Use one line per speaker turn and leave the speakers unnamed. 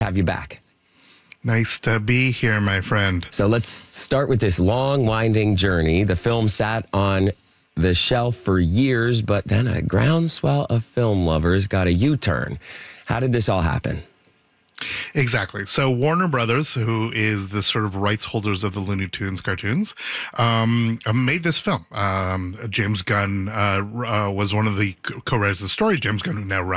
have you back.
Nice to be here, my friend.
So let's start with this long, winding journey. The film sat on the shelf for years, but then a groundswell of film lovers got a U-turn. How did this all happen?
Exactly. So Warner Brothers, who is the sort of rights holders of the Looney Tunes cartoons, made this film. James Gunn was one of the co-writers of the story. James Gunn, who now